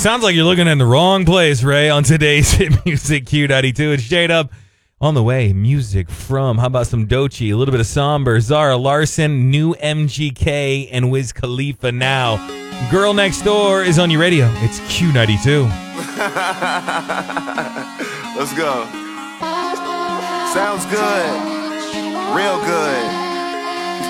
Sounds like you're looking in the wrong place, Ray, on today's Hit Music Q92. It's Shade Up. On the way, music from, how about some Doechii, a little bit of Somber, Zara Larsson, new MGK, and Wiz Khalifa now. Girl Next Door is on your radio. It's Q92. Let's go. Sounds good. Real good.